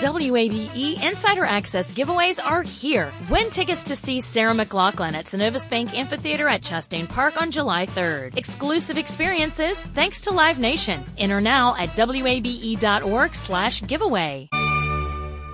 WABE Insider Access giveaways are here. Win tickets to see Sarah McLachlan at Synovus Bank Amphitheater at Chastain Park on July 3rd. Exclusive experiences thanks to Live Nation. Enter now at wabe.org/giveaway.